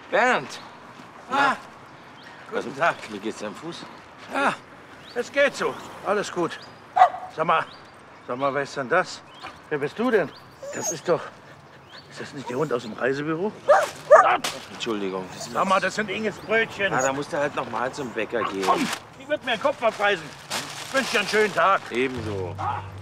Bernd! Ah, guten Tag. Wie geht's deinem Fuß? Ja, es geht so. Alles gut. Sag mal, wer ist denn das? Wer bist du denn? Das ist doch... Ist das nicht der Hund aus dem Reisebüro? Entschuldigung. Sag mal, das sind Inges Brötchen. Na, da musst du halt noch mal zum Bäcker gehen. Komm, die wird mir den Kopf abreißen. Ich wünsche dir einen schönen Tag. Ebenso.